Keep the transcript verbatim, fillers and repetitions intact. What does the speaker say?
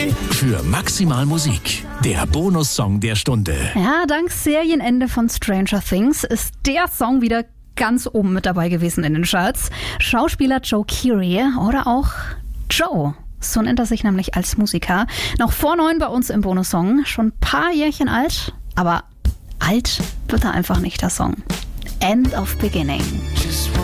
für Maximal Musik. Der Bonussong der Stunde. Ja, dank Serienende von Stranger Things ist der Song wieder ganz oben mit dabei gewesen in den Charts. Schauspieler Joe Keery oder auch Joe, so nennt er sich nämlich als Musiker. Noch vor neun bei uns im Bonussong, schon ein paar Jährchen alt, aber alt wird er einfach nicht, der Song. End of Beginning.